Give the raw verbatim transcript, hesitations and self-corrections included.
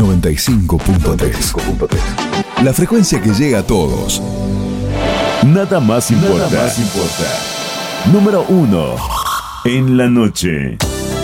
noventa y cinco punto tres. La frecuencia que llega a todos. Nada más importa. Nada más importa. Número uno en la noche.